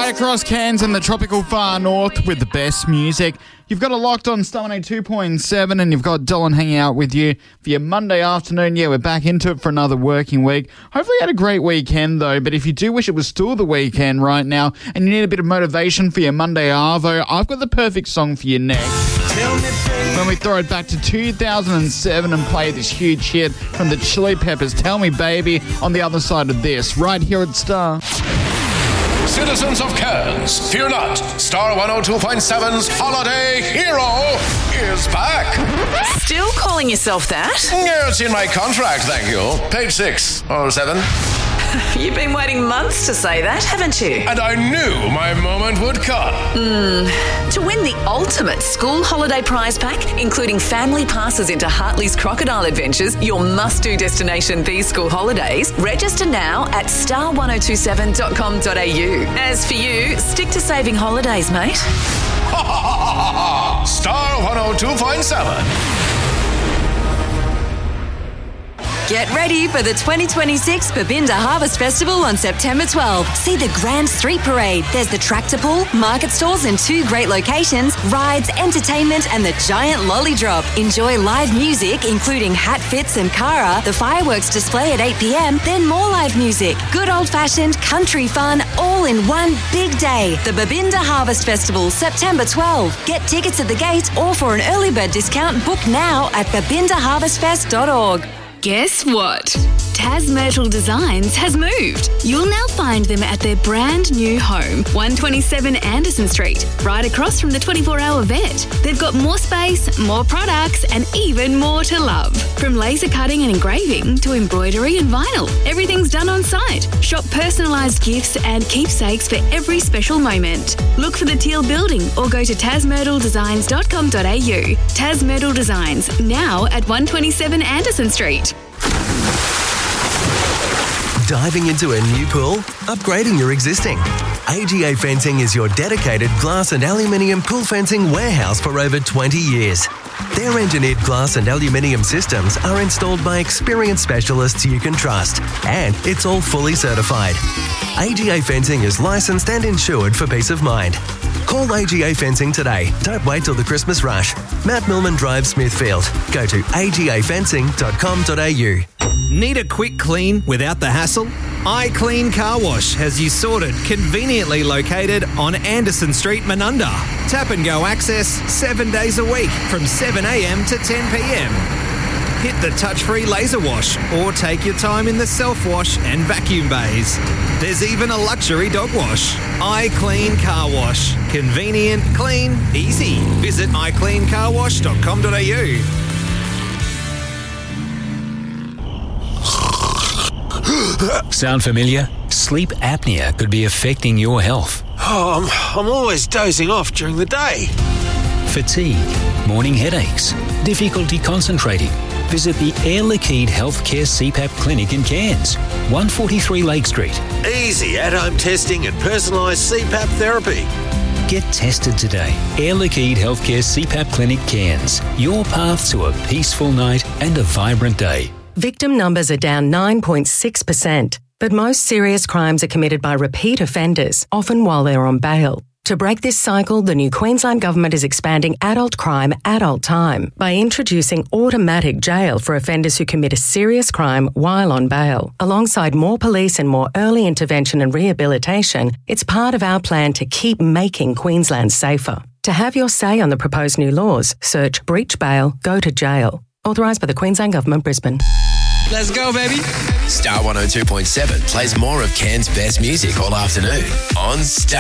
Right across Cairns and the tropical far north with the best music. You've got a locked on Star 102.7 and you've got Dylan hanging out with you for your Monday afternoon. Yeah, we're back into it for another working week. Hopefully you had a great weekend though, but if you do wish it was still the weekend right now and you need a bit of motivation for your Monday arvo, I've got the perfect song for you next. When we throw it back to 2007 and play this huge hit from the Chili Peppers, Tell Me Baby, on the other side of this, right here at Star. Citizens of Cairns, fear not. Star 102.7's Holiday Hero is back. Still calling yourself that? Yeah, it's in my contract, thank you. Page 6 or 7. You've been waiting months to say that, haven't you? And I knew my moment would come. To win the ultimate school holiday prize pack, including family passes into Hartley's Crocodile Adventures, your must-do destination these school holidays, register now at star1027.com.au. As for you, stick to saving holidays, mate. Ha ha ha ha ha! Star 102.7. Get ready for the 2026 Babinda Harvest Festival on September 12. See the Grand Street Parade. There's the tractor pull, market stalls in 2 great locations, rides, entertainment and the giant lolly drop. Enjoy live music including Hat Fits and Cara, the fireworks display at 8 p.m, then more live music. Good old-fashioned country fun all in one big day. The Babinda Harvest Festival, September 12. Get tickets at the gate or for an early bird discount, book now at babindaharvestfest.org. Guess what? Tas Myrtle Designs has moved. You'll now find them at their brand new home, 127 Anderson Street, right across from the 24-hour vet. They've got more space, more products, and even more to love. From laser cutting and engraving to embroidery and vinyl, everything's done on site. Shop personalised gifts and keepsakes for every special moment. Look for the teal building or go to tasmyrtledesigns.com.au. Tas Myrtle Designs, now at 127 Anderson Street. Diving into a new pool? Upgrading your existing? AGA Fencing is your dedicated glass and aluminium pool fencing warehouse for over 20 years. Their engineered glass and aluminium systems are installed by experienced specialists you can trust, and it's all fully certified. AGA Fencing is licensed and insured for peace of mind. Call AGA Fencing today. Don't wait till the Christmas rush. Mount Milman Drive, Smithfield. Go to agafencing.com.au. Need a quick clean without the hassle? iClean Car Wash has you sorted, conveniently located on Anderson Street, Menunda. Tap and go access 7 days a week from 7 a.m. to 10 p.m. Hit the touch-free laser wash or take your time in the self-wash and vacuum bays. There's even a luxury dog wash. iClean Car Wash. Convenient, clean, easy. Visit icleancarwash.com.au. Sound familiar? Sleep apnea could be affecting your health. Oh, I'm always dozing off during the day. Fatigue, morning headaches, difficulty concentrating. Visit the Air Liquide Healthcare CPAP Clinic in Cairns, 143 Lake Street. Easy at-home testing and personalised CPAP therapy. Get tested today. Air Liquide Healthcare CPAP Clinic Cairns. Your path to a peaceful night and a vibrant day. Victim numbers are down 9.6%, but most serious crimes are committed by repeat offenders, often while they're on bail. To break this cycle, the new Queensland Government is expanding adult crime, adult time by introducing automatic jail for offenders who commit a serious crime while on bail. Alongside more police and more early intervention and rehabilitation, it's part of our plan to keep making Queensland safer. To have your say on the proposed new laws, search breach bail, go to jail. Authorised by the Queensland Government, Brisbane. Let's go, baby. Star 102.7 plays more of Cairns' best music all afternoon on Star.